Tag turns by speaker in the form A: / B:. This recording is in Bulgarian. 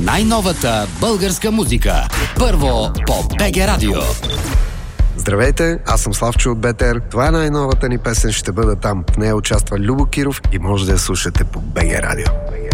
A: най-новата българска музика. Първо по БГ Радио.
B: Здравейте, аз съм Славчо от БТР. Това е най-новата ни песен, ще бъда там. В нея участва Любо Киров и може да я слушате по БГ Радио.